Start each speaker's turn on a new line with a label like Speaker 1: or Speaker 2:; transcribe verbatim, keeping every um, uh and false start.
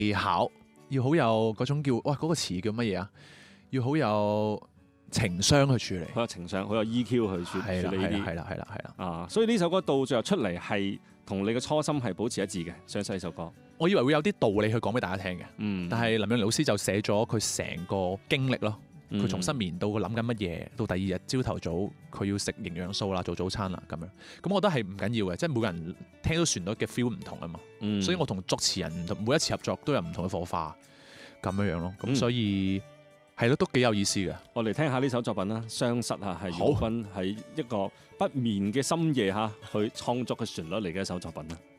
Speaker 1: 技巧，要好有嗰種叫哇嗰、嗰個詞叫乜嘢啊？要好有情商去處理，
Speaker 2: 好有情商，好有 E Q 去處
Speaker 1: 係啦
Speaker 2: 處理呢啲。
Speaker 1: 係啦係啦係啦。
Speaker 2: 啊，所以呢首歌到最後出嚟係同你嘅初心係保持一致嘅，想寫呢首歌。
Speaker 1: 我以為會有啲道理去講俾大家聽嘅，
Speaker 2: 嗯，
Speaker 1: 但係林永年老師就寫咗佢成個經歷咯。佢從失
Speaker 2: 嗯
Speaker 1: 眠到佢諗緊乜嘢，到第二日朝頭早佢要食營養素啦，做早餐啦咁樣。咁我覺得係唔緊要嘅，即係每個人聽到旋律嘅 feel 唔同啊嘛。
Speaker 2: 嗯
Speaker 1: 所以我同作詞人唔同，每一次合作都有唔同嘅火花咁樣樣咯。咁
Speaker 2: 嗯
Speaker 1: 所以係咯，都幾有意思嘅。
Speaker 2: 我嚟聽下呢首作品啦，《雙失》嚇係姚君喺一個不眠嘅深夜嚇去創作嘅旋律嚟嘅一首作品啦。